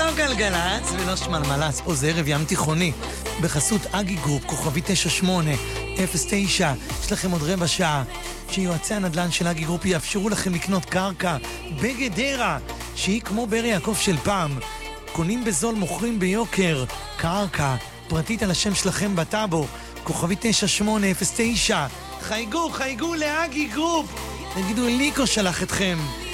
לא גלגלץ ולא שמלמלץ, פה זה ערב ים תיכוני בחסות אגי גרופ, כוכבי 9809. יש לכם עוד רבע שעה שיועצי הנדל"ן של אגי גרופ יאפשרו לכם לקנות קרקע בגדרה שהיא כמו באר יעקב של פעם. קונים בזול, מוכרים ביוקר. קרקע פרטית על השם שלכם בטאבו, כוכבי 9809. חייגו לאגי גרופ, תגידו ליקו שלח אתכם.